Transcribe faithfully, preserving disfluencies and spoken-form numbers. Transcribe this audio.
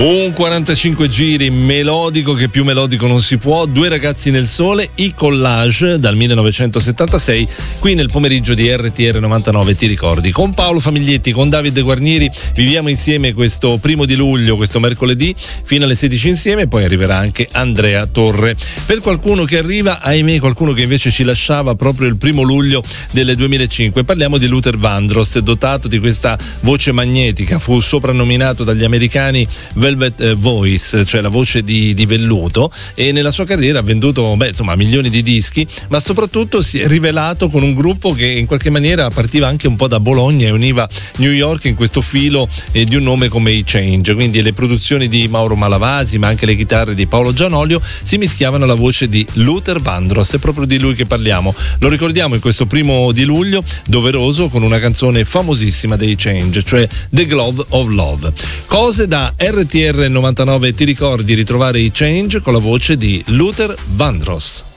Un quarantacinque giri melodico che più melodico non si può. Due ragazzi nel sole, i Collage dal millenovecentosettantasei, qui nel pomeriggio di R T R novantanove Ti ricordi. Con Paolo Famiglietti, con Davide Guarnieri viviamo insieme questo primo di luglio, questo mercoledì fino alle sedici insieme, poi arriverà anche Andrea Torre. Per qualcuno che arriva, ahimè, qualcuno che invece ci lasciava proprio il primo luglio del duemilacinque, parliamo di Luther Vandross, dotato di questa voce magnetica, fu soprannominato dagli americani Velvet Voice, cioè la voce di, di velluto, e nella sua carriera ha venduto beh, insomma, milioni di dischi, ma soprattutto si è rivelato con un gruppo che in qualche maniera partiva anche un po' da Bologna e univa New York in questo filo eh, di un nome come i Change. Quindi le produzioni di Mauro Malavasi, ma anche le chitarre di Paolo Gianolio si mischiavano alla voce di Luther Vandross. È proprio di lui che parliamo. Lo ricordiamo in questo primo di luglio doveroso con una canzone famosissima dei Change, cioè The Glove of Love. Cose da R T R novantanove Ti ricordi, ritrovare i Change con la voce di Luther Vandross.